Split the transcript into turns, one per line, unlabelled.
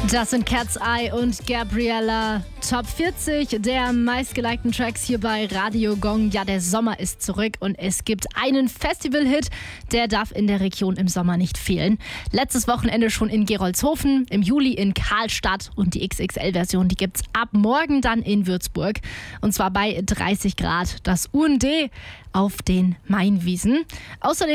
Das sind Cat's Eye und Gabriella. Top 40 der meistgelikten Tracks hier bei Radio Gong. Ja, der Sommer ist zurück und es gibt einen Festival-Hit, der darf in der Region im Sommer nicht fehlen. Letztes Wochenende schon in Gerolzhofen, im Juli in Karlstadt und die XXL-Version, die gibt's ab morgen dann in Würzburg. Und zwar bei 30 Grad. Das UND auf den Mainwiesen. Außerdem